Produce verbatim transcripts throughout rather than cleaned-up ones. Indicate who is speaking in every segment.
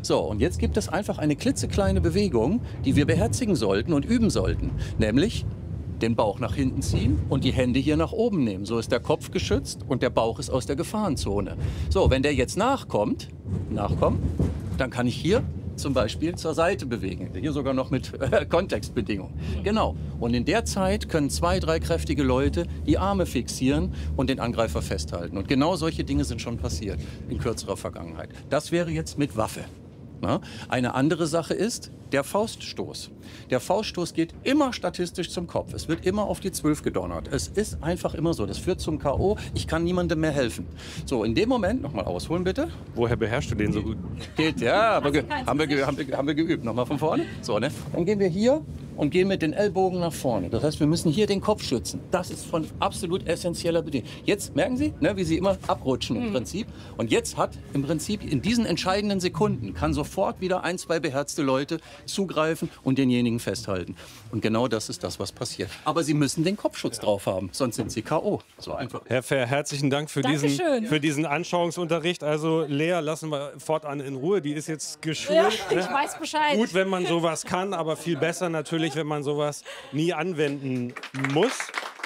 Speaker 1: So, und jetzt gibt es einfach eine klitzekleine Bewegung, die wir beherzigen sollten und üben sollten. Nämlich den Bauch nach hinten ziehen und die Hände hier nach oben nehmen. So ist der Kopf geschützt und der Bauch ist aus der Gefahrenzone. So, wenn der jetzt nachkommt, nachkommt, dann kann ich hier zum Beispiel zur Seite bewegen. Hier sogar noch mit äh, Kontextbedingungen. Genau. Und in der Zeit können zwei, drei kräftige Leute die Arme fixieren und den Angreifer festhalten. Und genau solche Dinge sind schon passiert in kürzerer Vergangenheit. Das wäre jetzt mit Waffe. Na? Eine andere Sache ist der Fauststoß. Der Fauststoß geht immer statistisch zum Kopf. Es wird immer auf die zwölf gedonnert. Es ist einfach immer so. Das führt zum K O. Ich kann niemandem mehr helfen. So, in dem Moment, nochmal ausholen bitte.
Speaker 2: Woher beherrschst du den so gut?
Speaker 1: Geht, ja, aber ge haben, wir ge haben, wir, haben wir geübt. Nochmal von vorne. So, ne? Dann gehen wir hier und gehen mit den Ellbogen nach vorne. Das heißt, wir müssen hier den Kopf schützen. Das ist von absolut essentieller Bedeutung. Jetzt merken Sie, ne, wie Sie immer abrutschen im Prinzip. Und jetzt hat im Prinzip in diesen entscheidenden Sekunden kann sofort wieder ein, zwei beherzte Leute zugreifen und denjenigen festhalten. Und genau das ist das, was passiert. Aber Sie müssen den Kopfschutz drauf haben, sonst sind Sie K O. So einfach.
Speaker 2: Herr Fehr, herzlichen Dank für diesen, für diesen Anschauungsunterricht. Also Lea lassen wir fortan in Ruhe. Die ist jetzt geschult.
Speaker 3: Ja,
Speaker 2: ne?
Speaker 3: ich weiß Bescheid.
Speaker 2: Gut, wenn man sowas kann, aber viel besser natürlich, wenn man sowas nie anwenden muss.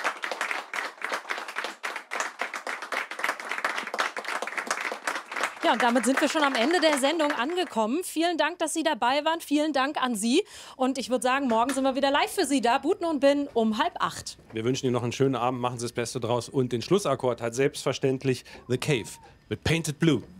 Speaker 3: Ja, und damit sind wir schon am Ende der Sendung angekommen. Vielen Dank, dass Sie dabei waren. Vielen Dank an Sie. Und ich würde sagen, morgen sind wir wieder live für Sie da. Buten und Bin um halb acht.
Speaker 2: Wir wünschen Ihnen noch einen schönen Abend. Machen Sie das Beste draus. Und den Schlussakkord hat selbstverständlich The Cave mit Painted Blue.